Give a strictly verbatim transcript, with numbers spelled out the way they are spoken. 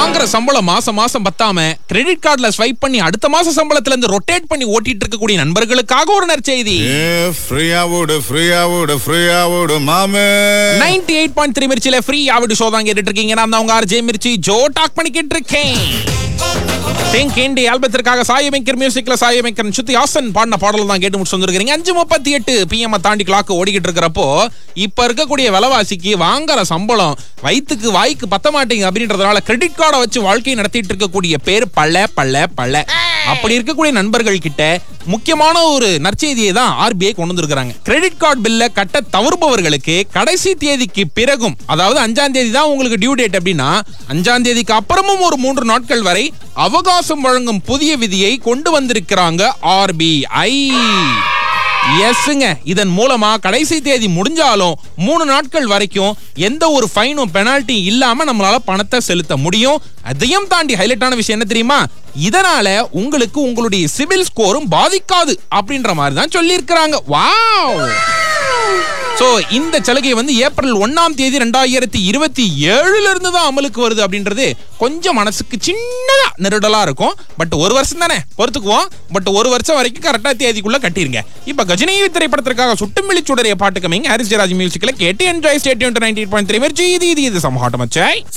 வாங்குற சம்பளம் மாசம் மாசம் பத்தாம கிரெடிட் கார்டுல ஸ்வைப் பண்ணி அடுத்த மாச சம்பளத்துல இருந்து ரொட்டேட் பண்ணி ஓட்டிட்டு இருக்கக்கூடிய நண்பர்களுக்காக ஒரு நற்செய்தி. ஃப்ரீயா ஓடு ஃப்ரீயா ஓடு ஃப்ரீயா ஓடு மாமே. தொண்ணூற்று எட்டு புள்ளி மூன்று மிர்ச்சில ஃப்ரீ ஆவிடு ஷோ தான் கேட்டுட்டு இருக்கீங்க. நான் தான் உங்க ஆர்ஜே மிர்ச்சி ஜோ டாக் பண்ணிக்கிட்டு இருக்கேன். திங்க் இண்டி ஆல்பத்திற்காக சாயமேக்கர் மியூசிக்ல சாயமேக்கர் சுத்தி ஹாசன் பாடின பாடல் தான் கேட்டு முடிச்சு வந்திருக்கீங்க. அஞ்சு முப்பத்தி எட்டு பிஎம் தாண்டி கிளாக் ஓடிக்கிட்டு இருக்கிறப்போ இப்ப இருக்கக்கூடிய விலைவாசிக்கு வாங்குற சம்பளம் வயிற்றுக்கு வாய்க்கு பத்த மாட்டேங்க அப்படின்றதுனால கிரெடிட் கார்டை வச்சு வாழ்க்கையை நடத்திட்டு இருக்கக்கூடிய பேர் பல பல பல. அப்படி இருக்கக்கூடிய நண்பர்கள் கிட்ட முக்கியமான ஒரு நற்செய்தியை தான் ஆர்பிஐ கொண்டு வந்திருக்காங்க. கிரெடிட் கார்டு பில்ல கட்ட தவறுபவர்களுக்கு கடைசி தேதிக்கு பிறகும், அதாவது அஞ்சாம் தேதி தான் உங்களுக்கு டியூ டேட் அப்படின்னா அஞ்சாம் தேதிக்கு அப்புறமும் ஒரு மூன்று நாட்கள் வரை அவகாசம் வழங்கும் புதிய விதியை கொண்டு வந்திருக்கிறாங்க ஆர்பிஐ. எஸ்ங்க, இதன் மூலமா கடைசி தேதி முடிஞ்சாலும் மூணு நாட்கள் வரைக்கும் எந்த ஒரு ஃபைனும் பெனால்ட்டி இல்லாம நம்மளால பணத்தை செலுத்த முடியும். அதையும் தாண்டி ஹைலைட்டான விஷயம் என்ன தெரியுமா? இதனால உங்களுக்கு உங்களுடைய சிவில் ஸ்கோரும் பாதிக்காது அப்படின்ற மாதிரி தான் சொல்லி இருக்கிறாங்க. வாவ்! சோ இந்த சலுகை வந்து ஏப்ரல் ஒன்னாம் தேதி ரெண்டாயிரத்தி இருபத்தி ஏழுல இருந்து தான் அமலுக்கு வருது அப்படின்றது கொஞ்சம் மனசுக்கு சின்னதா நெருடலா இருக்கும். பட் ஒரு வருஷம் தானே பொறுத்துக்குவோம். பட் ஒரு வருஷம் வரைக்கும் கரெக்டா தேதிக்குள்ள கட்டிருங்க. இப்ப கஜினி திரைப்படத்திற்காக சுட்டுமிழி சுடரிய பாட்டு கமிங் ஹாரிஸ் ஜெயராஜ் மியூசிக்ல கேட்டு enjoy state twenty nineteen point three Mirchi. இது இது சமஹாட்டம் அச்சாய்.